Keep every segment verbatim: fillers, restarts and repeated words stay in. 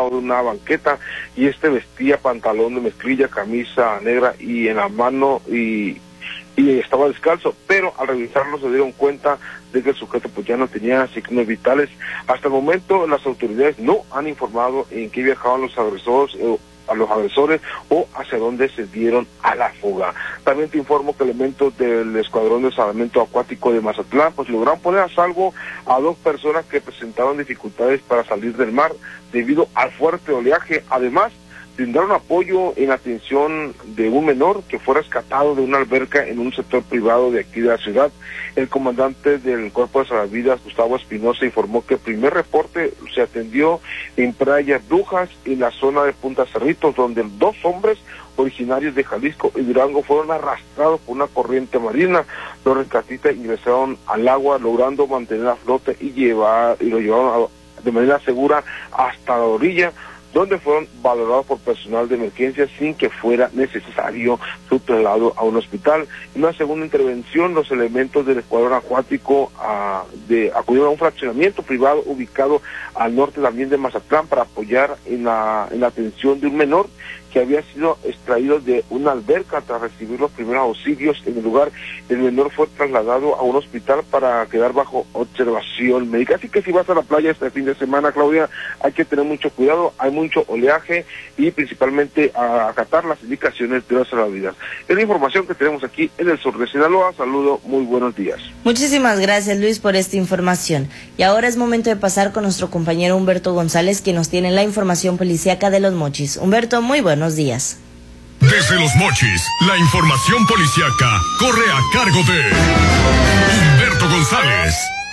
lado de una banqueta y este vestía pantalón de mezclilla, camisa negra y en la mano y, y estaba descalzo, pero al revisarlo se dieron cuenta de que el sujeto pues ya no tenía signos vitales. Hasta el momento las autoridades no han informado en qué viajaban los agresores eh, a los agresores o hacia dónde se dieron a la fuga. También te informo que elementos del Escuadrón de Salvamento Acuático de Mazatlán pues lograron poner a salvo a dos personas que presentaban dificultades para salir del mar debido al fuerte oleaje. Además, brindaron apoyo en atención de un menor que fue rescatado de una alberca en un sector privado de aquí de la ciudad. El comandante del Cuerpo de Salvavidas, Gustavo Espinosa, informó que el primer reporte se atendió en Playa Brujas, en la zona de Punta Cerritos, donde dos hombres originarios de Jalisco y Durango fueron arrastrados por una corriente marina. Los rescatistas ingresaron al agua, logrando mantener a flote y llevar y lo llevaron a, de manera segura hasta la orilla, donde fueron valorados por personal de emergencia sin que fuera necesario su traslado a un hospital. En una segunda intervención, los elementos del escuadrón acuático uh, de, acudieron a un fraccionamiento privado ubicado al norte también de Mazatlán para apoyar en la, en la atención de un menor que había sido extraído de una alberca. Tras recibir los primeros auxilios en el lugar, el menor fue trasladado a un hospital para quedar bajo observación médica. Así que si vas a la playa este fin de semana, Claudia, hay que tener mucho cuidado, hay mucho oleaje y principalmente a acatar las indicaciones de las salvavidas. Es la información que tenemos aquí en el sur de Sinaloa. Saludo, muy buenos días. Muchísimas gracias, Luis, por esta información. Y ahora es momento de pasar con nuestro compañero Humberto González, que nos tiene la información policíaca de Los Mochis. Humberto, muy buenos días. Desde Los Mochis, la información policíaca corre a cargo de Humberto González.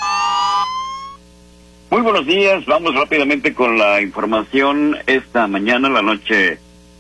Muy buenos días, vamos rápidamente con la información. Esta mañana, la noche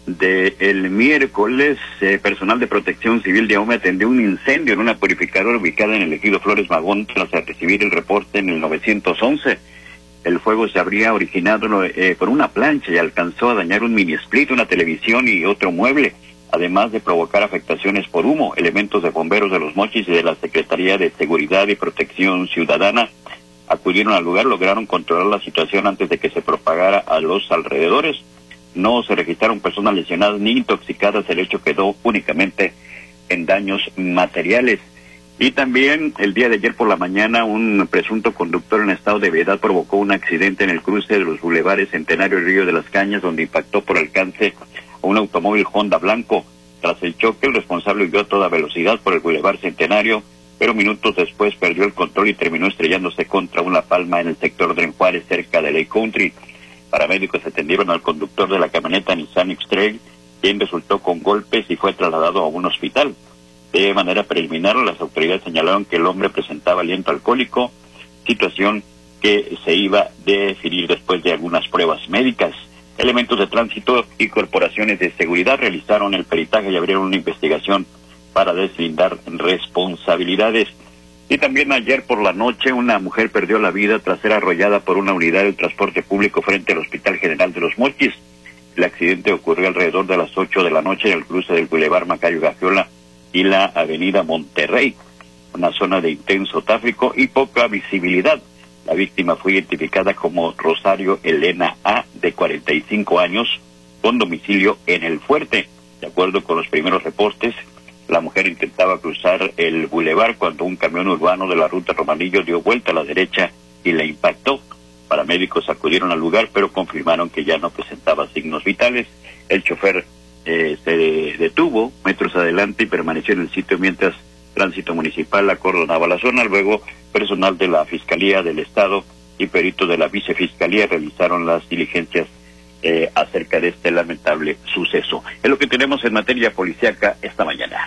del miércoles, eh, personal de Protección Civil de AUME atendió un incendio en una purificadora ubicada en el ejido Flores Magón tras recibir el reporte en el nueve once. El fuego se habría originado eh, por una plancha y alcanzó a dañar un mini split, una televisión y otro mueble, además de provocar afectaciones por humo. Elementos de bomberos de Los Mochis y de la Secretaría de Seguridad y Protección Ciudadana acudieron al lugar, lograron controlar la situación antes de que se propagara a los alrededores. No se registraron personas lesionadas ni intoxicadas, el hecho quedó únicamente en daños materiales. Y también el día de ayer por la mañana un presunto conductor en estado de ebriedad provocó un accidente en el cruce de los bulevares Centenario y Río de las Cañas, donde impactó por alcance a un automóvil Honda blanco. Tras el choque, el responsable huyó a toda velocidad por el bulevar Centenario, pero minutos después perdió el control y terminó estrellándose contra una palma en el sector de Juárez, cerca de Lake Country. Paramédicos atendieron al conductor de la camioneta Nissan X-Trail, quien resultó con golpes y fue trasladado a un hospital. De manera preliminar, las autoridades señalaron que el hombre presentaba aliento alcohólico, situación que se iba a definir después de algunas pruebas médicas. Elementos de tránsito y corporaciones de seguridad realizaron el peritaje y abrieron una investigación para deslindar responsabilidades. Y también ayer por la noche una mujer perdió la vida tras ser arrollada por una unidad del transporte público frente al Hospital General de Los Mochis. El accidente ocurrió alrededor de las ocho de la noche en el cruce del Boulevard Macario Gagiola y la avenida Monterrey, una zona de intenso tráfico y poca visibilidad. La víctima fue identificada como Rosario Elena A., de cuarenta y cinco años, con domicilio en El Fuerte. De acuerdo con los primeros reportes, la mujer intentaba cruzar el bulevar cuando un camión urbano de la ruta Romanillo dio vuelta a la derecha y la impactó. Paramédicos acudieron al lugar, pero confirmaron que ya no presentaba signos vitales. El chofer Eh, se detuvo metros adelante y permaneció en el sitio mientras Tránsito Municipal acordonaba la zona. Luego, personal de la Fiscalía del Estado y peritos de la Vicefiscalía realizaron las diligencias eh, acerca de este lamentable suceso. Es lo que tenemos en materia policíaca esta mañana.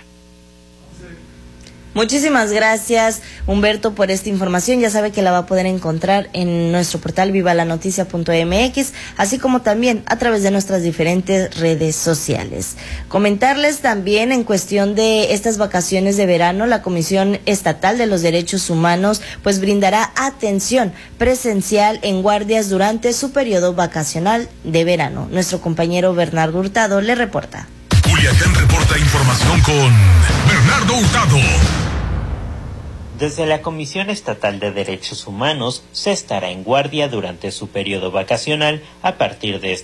Muchísimas gracias, Humberto, por esta información. Ya sabe que la va a poder encontrar en nuestro portal viva la noticia punto m x, así como también a través de nuestras diferentes redes sociales. Comentarles también en cuestión de estas vacaciones de verano, la Comisión Estatal de los Derechos Humanos pues brindará atención presencial en guardias durante su periodo vacacional de verano. Nuestro compañero Bernardo Hurtado le reporta. Culiacán reporta información con Bernardo Hurtado. Desde la Comisión Estatal de Derechos Humanos se estará en guardia durante su periodo vacacional a partir de